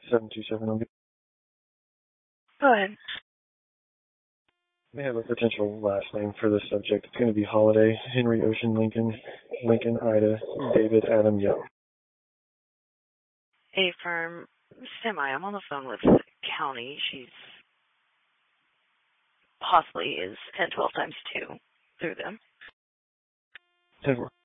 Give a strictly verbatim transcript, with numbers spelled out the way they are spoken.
seven two seven. I'll get. Go ahead. We have a potential last name for this subject. It's going to be Holiday, Henry Ocean Lincoln, Lincoln Ida, David Adam Young. A firm, semi. I'm on the phone with the county. She's possibly is ten, twelve times two through them. ten four.